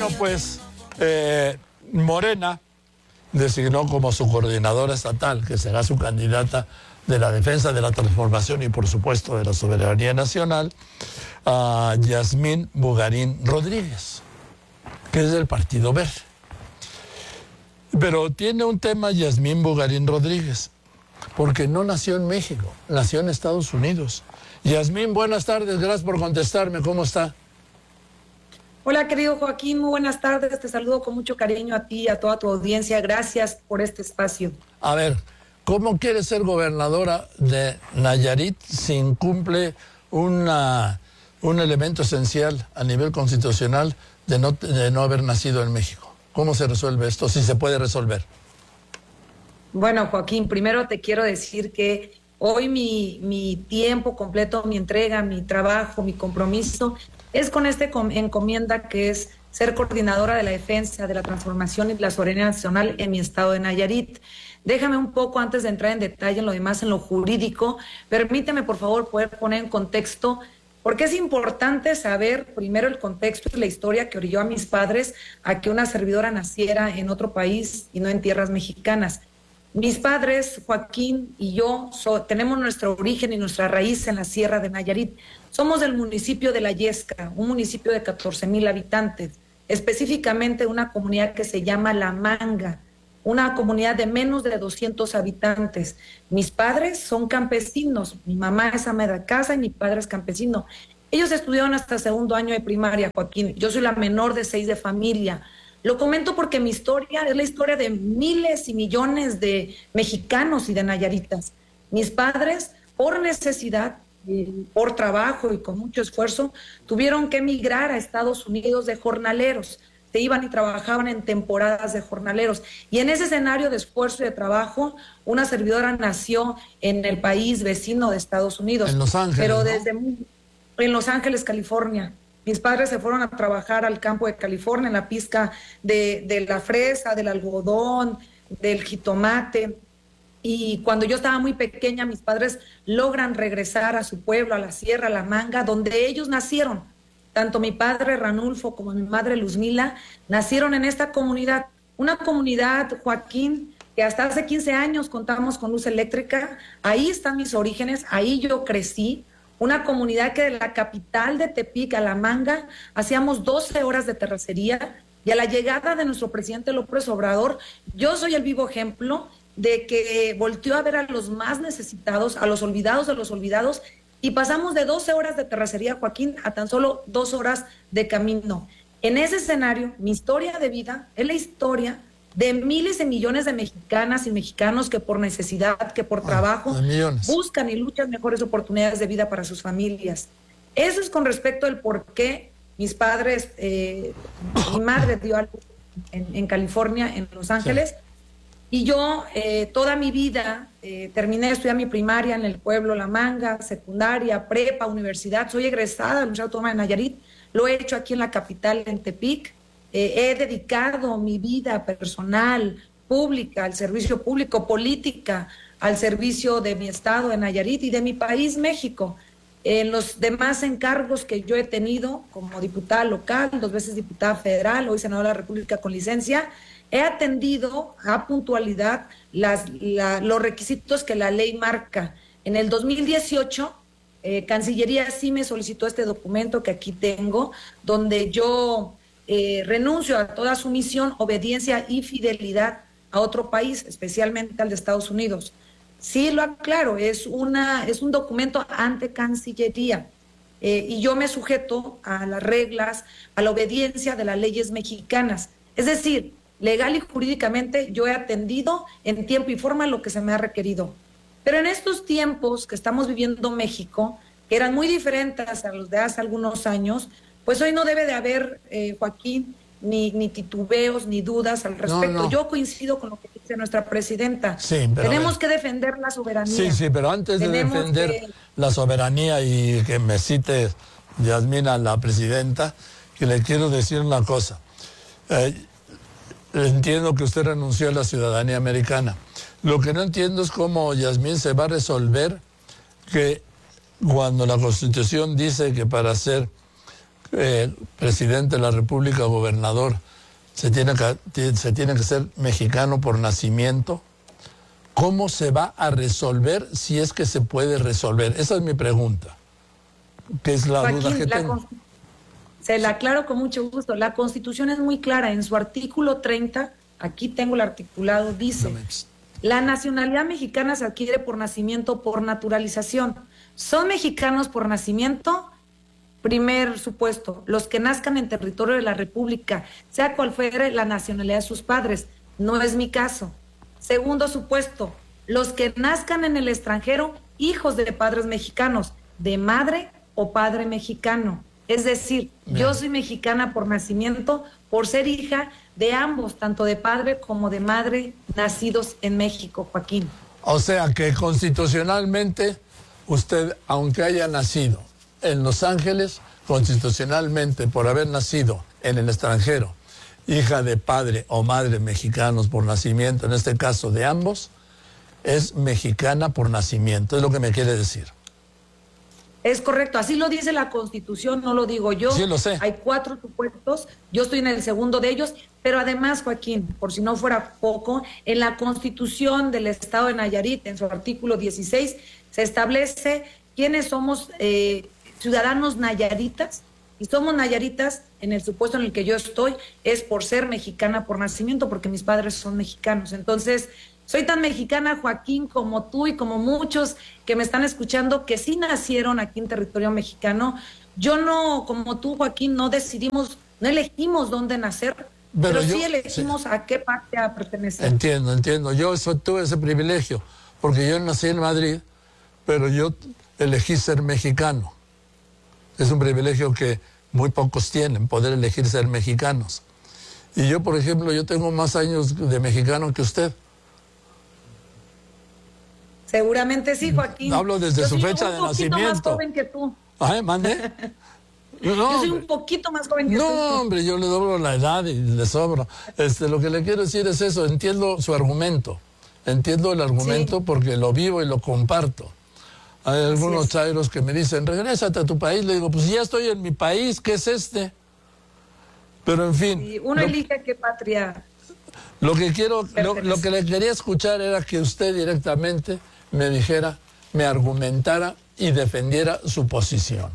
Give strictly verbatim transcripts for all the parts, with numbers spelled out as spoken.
Bueno, pues eh, Morena designó como su coordinadora estatal, que será su candidata de la defensa de la transformación y por supuesto de la soberanía nacional, a Yasmín Bugarín Rodríguez, que es del Partido Verde. Pero tiene un tema Yasmín Bugarín Rodríguez, porque no nació en México, nació en Estados Unidos. Yasmín, buenas tardes, gracias por contestarme, ¿cómo está? Hola, querido Joaquín, muy buenas tardes, te saludo con mucho cariño a ti y a toda tu audiencia, gracias por este espacio. A ver, ¿cómo quiere ser gobernadora de Nayarit si incumple una, un elemento esencial a nivel constitucional de no, de no haber nacido en México? ¿Cómo se resuelve esto, si se puede resolver? Bueno, Joaquín, primero te quiero decir que hoy mi, mi tiempo completo, mi entrega, mi trabajo, mi compromiso es con esta encomienda que es ser coordinadora de la defensa, de la transformación y de la soberanía nacional en mi estado de Nayarit. Déjame un poco, antes de entrar en detalle en lo demás, en lo jurídico, permíteme por favor poder poner en contexto, porque es importante saber primero el contexto y la historia que orilló a mis padres a que una servidora naciera en otro país y no en tierras mexicanas. Mis padres, Joaquín y yo, so, tenemos nuestro origen y nuestra raíz en la Sierra de Nayarit. Somos del municipio de La Yesca, un municipio de catorce mil habitantes, específicamente una comunidad que se llama La Manga, una comunidad de menos de doscientos habitantes. Mis padres son campesinos, mi mamá es ama de casa y mi padre es campesino. Ellos estudiaron hasta segundo año de primaria, Joaquín. Yo soy la menor de seis de familia. Lo comento porque mi historia es la historia de miles y millones de mexicanos y de nayaritas. Mis padres, por necesidad, por trabajo y con mucho esfuerzo, tuvieron que emigrar a Estados Unidos de jornaleros. Se iban y trabajaban en temporadas de jornaleros. Y en ese escenario de esfuerzo y de trabajo, una servidora nació en el país vecino de Estados Unidos. En Los Ángeles, Pero ¿no? desde en Los Ángeles, California. Mis padres se fueron a trabajar al campo de California, en la pizca de, de la fresa, del algodón, del jitomate. Y cuando yo estaba muy pequeña, mis padres logran regresar a su pueblo, a la Sierra, a La Manga, donde ellos nacieron. Tanto mi padre Ranulfo como mi madre Luzmila nacieron en esta comunidad. Una comunidad, Joaquín, que hasta hace quince años contamos con luz eléctrica. Ahí están mis orígenes, ahí yo crecí. Una comunidad que de la capital de Tepic a La Manga hacíamos doce horas de terracería, y a la llegada de nuestro presidente López Obrador, yo soy el vivo ejemplo de que volteó a ver a los más necesitados, a los olvidados de los olvidados, y pasamos de doce horas de terracería, Joaquín, a tan solo dos horas de camino. En ese escenario, mi historia de vida es la historia de miles de millones de mexicanas y mexicanos que por necesidad, que por trabajo, buscan y luchan mejores oportunidades de vida para sus familias. Eso es con respecto al por qué mis padres, eh, mi madre dio algo en, en California, en Los Ángeles, sí. Y yo eh, toda mi vida eh, terminé de estudiar mi primaria en el pueblo La Manga, secundaria, prepa, universidad, soy egresada de la Universidad Autónoma de Nayarit, lo he hecho aquí en la capital, en Tepic. Eh, he dedicado mi vida personal, pública, al servicio público, política, al servicio de mi estado en Nayarit y de mi país, México. En los demás encargos que yo he tenido como diputada local, dos veces diputada federal, hoy senadora de la República con licencia, he atendido a puntualidad las, la, los requisitos que la ley marca. En el dos mil dieciocho, eh, Cancillería sí me solicitó este documento que aquí tengo, donde yo... Eh, renuncio a toda sumisión, obediencia y fidelidad a otro país, especialmente al de Estados Unidos. Sí, lo aclaro, es, una, es un documento ante Cancillería eh, y yo me sujeto a las reglas, a la obediencia de las leyes mexicanas. Es decir, legal y jurídicamente yo he atendido en tiempo y forma lo que se me ha requerido. Pero en estos tiempos que estamos viviendo México, que eran muy diferentes a los de hace algunos años, pues hoy no debe de haber, eh, Joaquín, ni, ni titubeos, ni dudas al respecto. No, no. Yo coincido con lo que dice nuestra presidenta. Sí, pero tenemos que defender la soberanía. Sí, sí, pero antes Tenemos de defender que... la soberanía y que me cite Yasmín a la presidenta, que le quiero decir una cosa. Eh, entiendo que usted renunció a la ciudadanía americana. Lo que no entiendo es cómo Yasmín se va a resolver que cuando la Constitución dice que para ser eh, presidente de la República, gobernador, se tiene, que, se tiene que ser mexicano por nacimiento? ¿Cómo se va a resolver si es que se puede resolver? Esa es mi pregunta, que es la Joaquín, duda que la tengo. Se la aclaro con mucho gusto. La Constitución es muy clara. En su artículo treinta, aquí tengo el articulado, dice: la nacionalidad mexicana se adquiere por nacimiento, por naturalización. Son mexicanos por nacimiento. Primer supuesto, los que nazcan en territorio de la República, sea cual fuere la nacionalidad de sus padres. No es mi caso. Segundo supuesto, los que nazcan en el extranjero, hijos de padres mexicanos, de madre o padre mexicano. Es decir, Bien. yo soy mexicana por nacimiento, por ser hija de ambos, tanto de padre como de madre, nacidos en México, Joaquín. O sea que constitucionalmente usted, aunque haya nacido en Los Ángeles, constitucionalmente, por haber nacido en el extranjero, hija de padre o madre mexicanos por nacimiento, en este caso de ambos, es mexicana por nacimiento, es lo que me quiere decir. Es correcto, así lo dice la Constitución, no lo digo yo. Sí, lo sé. Hay cuatro supuestos, yo estoy en el segundo de ellos, pero además, Joaquín, por si no fuera poco, en la Constitución del Estado de Nayarit, en su artículo dieciséis, se establece quiénes somos eh, ciudadanos nayaritas, y somos nayaritas, en el supuesto en el que yo estoy, es por ser mexicana por nacimiento, porque mis padres son mexicanos. Entonces, soy tan mexicana, Joaquín, como tú y como muchos que me están escuchando, que sí nacieron aquí en territorio mexicano. Yo no, como tú, Joaquín, no decidimos, no elegimos dónde nacer, pero, pero yo, sí elegimos sí. a qué patria pertenecer. Entiendo, entiendo. Yo eso, tuve ese privilegio, porque yo nací en Madrid, pero yo elegí ser mexicano. Es un privilegio que muy pocos tienen, poder elegir ser mexicanos. Y yo, por ejemplo, yo tengo más años de mexicano que usted. Seguramente sí, Joaquín. Hablo desde yo su fecha de nacimiento. Yo soy un poquito más joven que tú. ¿Ah, mande? No, yo soy un poquito más joven que no, tú. No, hombre, yo le doblo la edad y le sobro. Este, lo que le quiero decir es eso, entiendo su argumento. Entiendo el argumento sí. porque lo vivo y lo comparto. Hay algunos chairos que me dicen, regrésate a tu país. Le digo, pues ya estoy en mi país, ¿qué es este? Pero en fin. Sí, uno lo, elige a qué patria. Lo que quiero, lo, lo que le quería escuchar era que usted directamente me dijera, me argumentara y defendiera su posición.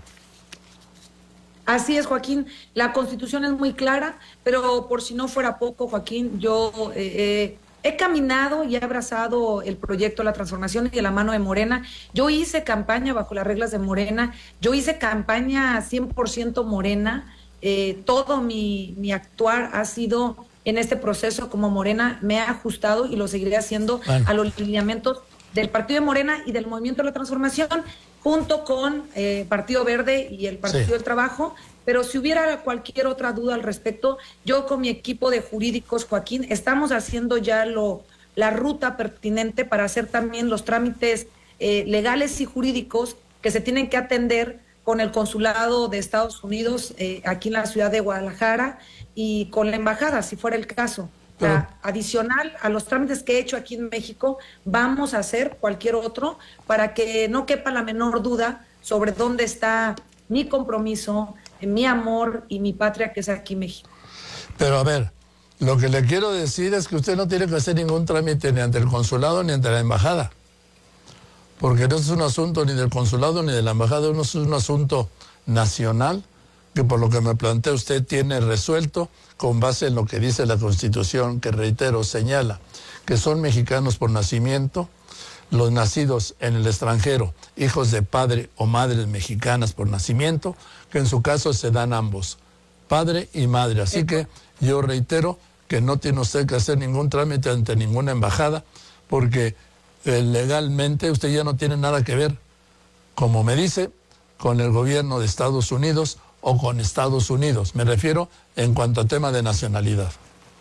Así es, Joaquín. La Constitución es muy clara, pero por si no fuera poco, Joaquín, yo eh, eh, he caminado y he abrazado el proyecto de la transformación y de la mano de Morena. Yo hice campaña bajo las reglas de Morena, yo hice campaña cien por ciento Morena. Eh, todo mi, mi actuar ha sido en este proceso como Morena, me ha ajustado y lo seguiré haciendo bueno. a los lineamientos del Partido de Morena y del Movimiento de la Transformación, junto con eh, Partido Verde y el Partido sí. del Trabajo. Pero si hubiera cualquier otra duda al respecto, yo con mi equipo de jurídicos, Joaquín, estamos haciendo ya lo, la ruta pertinente para hacer también los trámites eh, legales y jurídicos que se tienen que atender con el Consulado de Estados Unidos eh, aquí en la ciudad de Guadalajara y con la embajada, si fuera el caso. O sea, adicional a los trámites que he hecho aquí en México, vamos a hacer cualquier otro para que no quepa la menor duda sobre dónde está mi compromiso, mi amor y mi patria, que es aquí México. Pero a ver, lo que le quiero decir es que usted no tiene que hacer ningún trámite ni ante el consulado ni ante la embajada, porque no es un asunto ni del consulado ni de la embajada, no es un asunto nacional que, por lo que me plantea usted, tiene resuelto con base en lo que dice la Constitución, que, reitero, señala que son mexicanos por nacimiento, los nacidos en el extranjero, hijos de padre o madres mexicanas por nacimiento, que en su caso se dan ambos, padre y madre. Así que yo reitero que no tiene usted que hacer ningún trámite ante ninguna embajada, porque eh, legalmente usted ya no tiene nada que ver, como me dice, con el gobierno de Estados Unidos o con Estados Unidos. Me refiero en cuanto a tema de nacionalidad.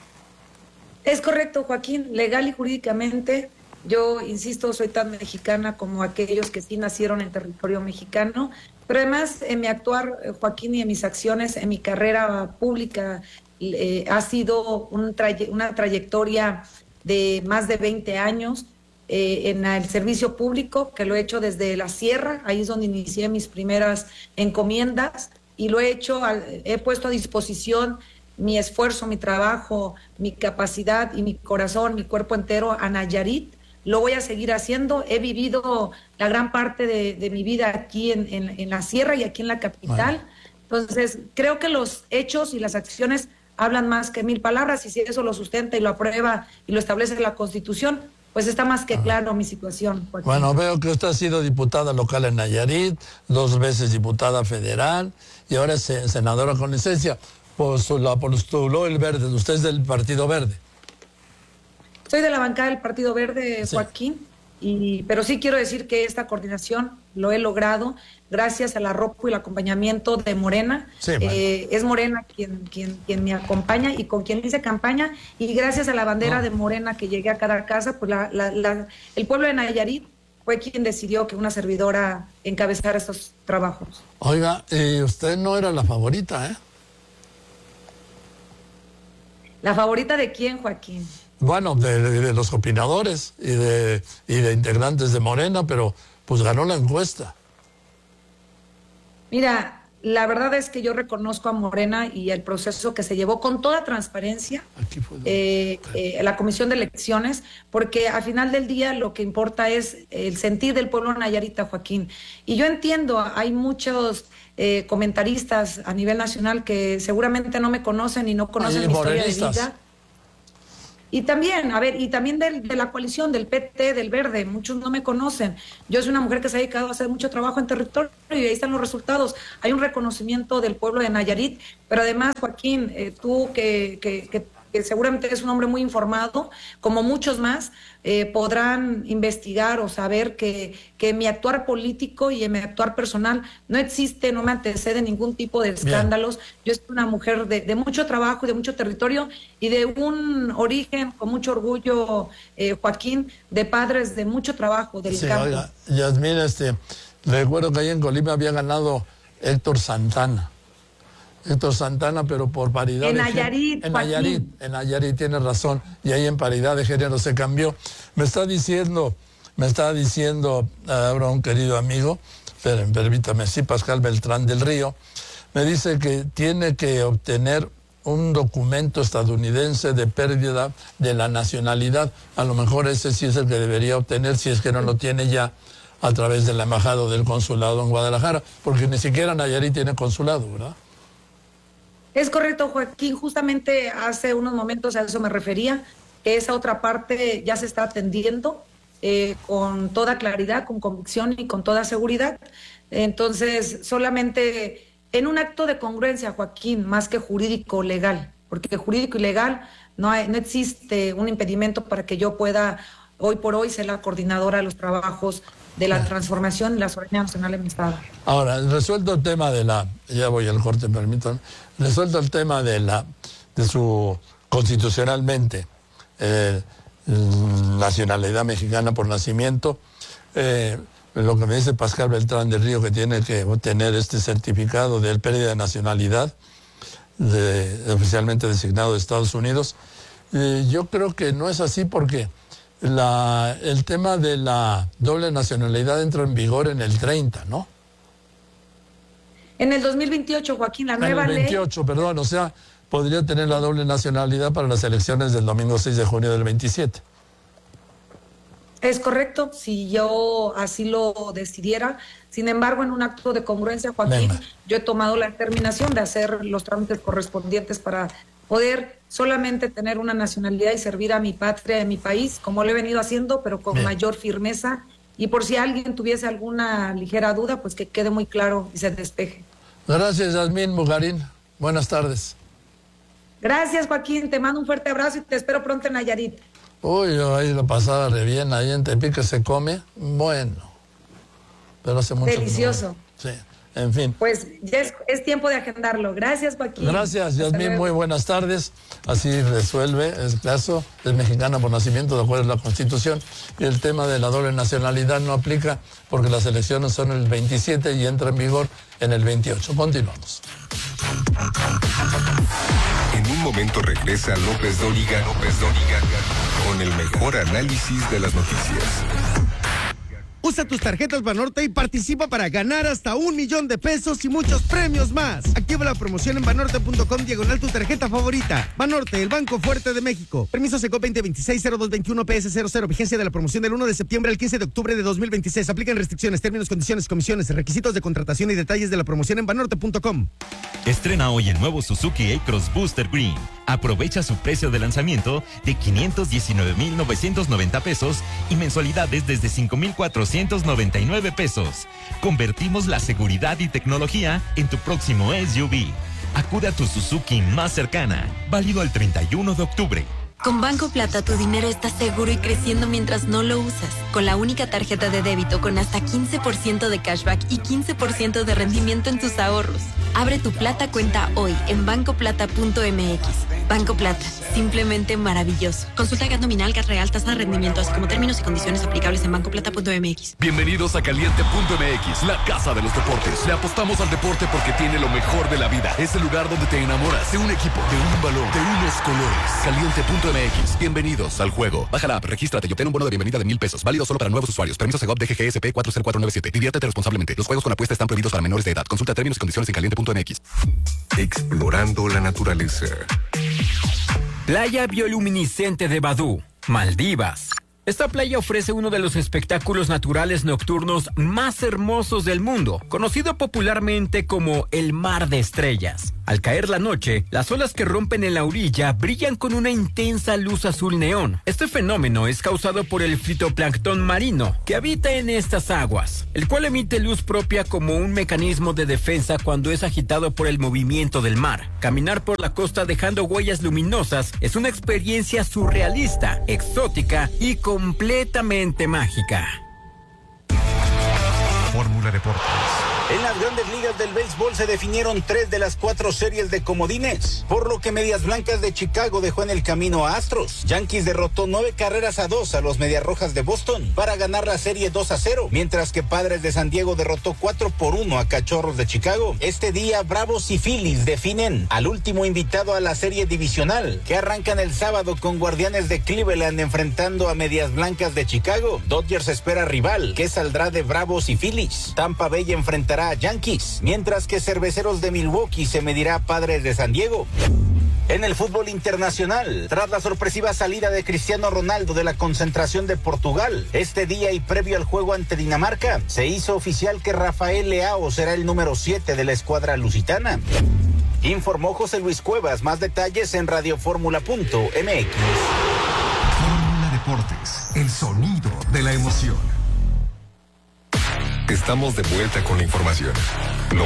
Es correcto, Joaquín, legal y jurídicamente. Yo, insisto, soy tan mexicana como aquellos que sí nacieron en territorio mexicano, pero además en mi actuar, Joaquín, y en mis acciones, en mi carrera pública, eh, ha sido un traye- una trayectoria de más de veinte años eh, en el servicio público, que lo he hecho desde la sierra, ahí es donde inicié mis primeras encomiendas, y lo he hecho, he puesto a disposición mi esfuerzo, mi trabajo, mi capacidad y mi corazón, mi cuerpo entero a Nayarit. Lo voy a seguir haciendo. He vivido la gran parte de, de mi vida aquí en, en, en la sierra y aquí en la capital. Bueno. Entonces, creo que los hechos y las acciones hablan más que mil palabras, y si eso lo sustenta y lo aprueba y lo establece la Constitución, pues está más que claro mi situación, Joaquín. Bueno, veo que usted ha sido diputada local en Nayarit, dos veces diputada federal y ahora es senadora con licencia. Pues la postuló el Verde, usted es del Partido Verde. Soy de la bancada del Partido Verde, Joaquín, sí. y, pero sí quiero decir que esta coordinación lo he logrado gracias al arropo y el acompañamiento de Morena. Sí, bueno. eh, es Morena quien, quien, quien me acompaña y con quien hice campaña, y gracias a la bandera no. de Morena que llegué a cada casa, pues la, la, la, el pueblo de Nayarit fue quien decidió que una servidora encabezara estos trabajos. Oiga, y usted no era la favorita, ¿eh? ¿La favorita de quién, Joaquín? Bueno, de, de, de los opinadores y de, y de integrantes de Morena, pero pues ganó la encuesta. Mira, la verdad es que yo reconozco a Morena y el proceso que se llevó con toda transparencia, Aquí fue eh, eh, la Comisión de Elecciones, porque al final del día lo que importa es el sentir del pueblo nayarita, Joaquín. Y yo entiendo, hay muchos eh, comentaristas a nivel nacional que seguramente no me conocen y no conocen Ay, mi historia de vida. Y también, a ver, y también de, de la coalición, del P T, del Verde, muchos no me conocen. Yo soy una mujer que se ha dedicado a hacer mucho trabajo en territorio y ahí están los resultados. Hay un reconocimiento del pueblo de Nayarit, pero además, Joaquín, eh, tú que, que, que, que seguramente eres un hombre muy informado, como muchos más, eh, podrán investigar o saber que, que mi actuar político y en mi actuar personal no existe, no me antecede ningún tipo de escándalos. Bien. Yo soy una mujer de, de mucho trabajo y de mucho territorio y de un origen con mucho orgullo, eh, Joaquín, de padres de mucho trabajo del sí, campo. Oiga, Yasmín, este, recuerdo que ahí en Colima había ganado Héctor Santana. Héctor Santana, pero por paridad en de Nayarit, en Nayarit, en Nayarit tiene razón, y ahí en paridad de género se cambió. Me está diciendo, me está diciendo ahora un querido amigo, pero permítame, sí, Pascal Beltrán del Río, me dice que tiene que obtener un documento estadounidense de pérdida de la nacionalidad. A lo mejor ese sí es el que debería obtener, si es que no lo tiene ya, a través de la embajada o del consulado en Guadalajara, porque ni siquiera Nayarit tiene consulado, ¿verdad? Es correcto, Joaquín, justamente hace unos momentos a eso me refería, que esa otra parte ya se está atendiendo eh, con toda claridad, con convicción y con toda seguridad. Entonces, solamente en un acto de congruencia, Joaquín, más que jurídico legal, porque jurídico y legal no, hay, no existe un impedimento para que yo pueda hoy por hoy ser la coordinadora de los trabajos de la transformación de la soberanía nacional en mi estado. Ahora, resuelto el tema de la, ya voy al corte, permítanme, resuelto el tema de la, de su constitucionalmente eh, nacionalidad mexicana por nacimiento, eh, lo que me dice Pascal Beltrán del Río, que tiene que obtener este certificado de pérdida de nacionalidad, de, oficialmente designado de Estados Unidos, eh, yo creo que no es así porque La, el tema de la doble nacionalidad entra en vigor en el treinta, ¿no? En el dos mil veintiocho, Joaquín, la nueva ley... En el veintiocho, ley... perdón, o sea, podría tener la doble nacionalidad para las elecciones del domingo seis de junio del veintisiete. Es correcto, si yo así lo decidiera. Sin embargo, en un acto de congruencia, Joaquín, Venga. yo he tomado la determinación de hacer los trámites correspondientes para poder solamente tener una nacionalidad y servir a mi patria, a mi país, como lo he venido haciendo, pero con Bien. mayor firmeza. Y por si alguien tuviese alguna ligera duda, pues que quede muy claro y se despeje. Gracias, Yasmín Mugarín. Buenas tardes. Gracias, Joaquín. Te mando un fuerte abrazo y te espero pronto en Nayarit. Uy, ahí la pasada re bien, ahí en Tepic se come, bueno. Pero hace mucho Delicioso. Sí. En fin. Pues ya es, es tiempo de agendarlo. Gracias, Joaquín. Gracias, Yasmín. Muy buenas tardes. Así resuelve el caso. Es mexicana por nacimiento, de acuerdo a la Constitución. Y el tema de la doble nacionalidad no aplica porque las elecciones son el veintisiete y entra en vigor en el veintiocho. Continuamos. En un momento regresa López Dóriga, López Dóriga, con el mejor análisis de las noticias. Usa tus tarjetas Banorte y participa para ganar hasta un millón de pesos y muchos premios más. Activa la promoción en banorte punto com diagonal tu tarjeta favorita. Banorte, el banco fuerte de México. Permiso Secop veinte veintiséis cero dos veintiuno P S cero cero. Vigencia de la promoción del uno de septiembre al quince de octubre de dos mil veintiséis. Aplican restricciones, términos, condiciones, comisiones, requisitos de contratación y detalles de la promoción en banorte punto com. Estrena hoy el nuevo Suzuki A-Cross Booster Green. Aprovecha su precio de lanzamiento de quinientos diecinueve mil novecientos noventa pesos y mensualidades desde cinco mil cuatrocientos noventa y nueve pesos. Convertimos la seguridad y tecnología en tu próximo S U V. Acude a tu Suzuki más cercana. Válido el treinta y uno de octubre. Con Banco Plata tu dinero está seguro y creciendo mientras no lo usas. Con la única tarjeta de débito con hasta quince por ciento de cashback y quince por ciento de rendimiento en tus ahorros. Abre tu Plata cuenta hoy en banco plata punto m x. Banco Plata, simplemente maravilloso. Consulta el gas nominal, gas real, tasa de rendimiento, así como términos y condiciones aplicables en banco plata punto m x. Bienvenidos a Caliente punto m x, la casa de los deportes. Le apostamos al deporte porque tiene lo mejor de la vida. Es el lugar donde te enamoras de un equipo, de un balón, de unos colores. Caliente punto m x. Bienvenidos al juego. Baja la app, regístrate y obtén un bono de bienvenida de mil pesos. Válido solo para nuevos usuarios. Permiso Segov D G G S P cuatro cero cuatro nueve siete. Diviértete responsablemente. Los juegos con apuesta están prohibidos para menores de edad. Consulta términos y condiciones en caliente punto m x. Explorando la naturaleza. Playa bioluminiscente de Badú, Maldivas. Esta playa ofrece uno de los espectáculos naturales nocturnos más hermosos del mundo, conocido popularmente como el Mar de Estrellas. Al caer la noche, las olas que rompen en la orilla brillan con una intensa luz azul neón. Este fenómeno es causado por el fitoplancton marino que habita en estas aguas, el cual emite luz propia como un mecanismo de defensa cuando es agitado por el movimiento del mar. Caminar por la costa dejando huellas luminosas es una experiencia surrealista, exótica y completamente mágica. Fórmula Deportes. En las grandes ligas del béisbol se definieron tres de las cuatro series de comodines, por lo que Medias Blancas de Chicago dejó en el camino a Astros. Yankees derrotó nueve carreras a dos a los Medias Rojas de Boston para ganar la serie dos a cero, mientras que Padres de San Diego derrotó cuatro por uno a Cachorros de Chicago. Este día, Bravos y Phillies definen al último invitado a la serie divisional, que arrancan el sábado con Guardianes de Cleveland enfrentando a Medias Blancas de Chicago. Dodgers espera rival, que saldrá de Bravos y Phillies. Tampa Bay enfrentará a Yankees, mientras que Cerveceros de Milwaukee se medirá a Padres de San Diego. En el fútbol internacional, tras la sorpresiva salida de Cristiano Ronaldo de la concentración de Portugal, este día y previo al juego ante Dinamarca, se hizo oficial que Rafael Leao será el número siete de la escuadra lusitana. Informó José Luis Cuevas. Más detalles en radioformula punto m x. Fórmula Deportes, el sonido de la emoción. Estamos de vuelta con la información. Lo